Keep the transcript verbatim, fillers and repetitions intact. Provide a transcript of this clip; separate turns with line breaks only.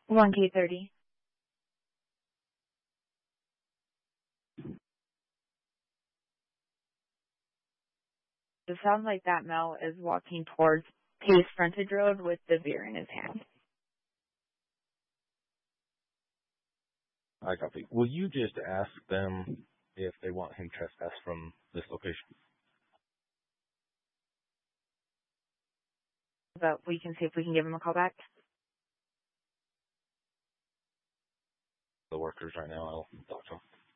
one K thirty. It sounds like that male is walking towards Pace Frontage Road with the beer in his hand.
I copy. Will you just ask them if they want him trespassed from this location?
But we can see if we can give him a call back.
The workers right now, I'll talk to them.